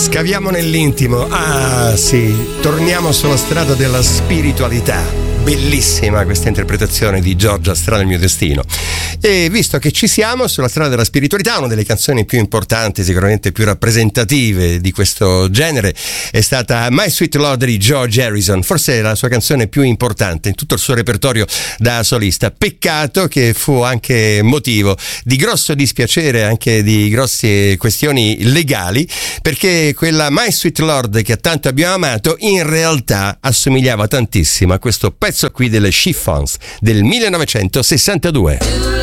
Scaviamo nell'intimo. Ah sì, torniamo sulla strada della spiritualità. Bellissima questa interpretazione di Giorgia, Strada del mio destino. E visto che ci siamo sulla strada della spiritualità, una delle canzoni più importanti, sicuramente più rappresentative di questo genere è stata My Sweet Lord di George Harrison, forse la sua canzone più importante in tutto il suo repertorio da solista. Peccato che fu anche motivo di grosso dispiacere, anche di grosse questioni legali, perché quella My Sweet Lord che tanto abbiamo amato in realtà assomigliava tantissimo a questo pezzo qui delle Chiffons del 1962.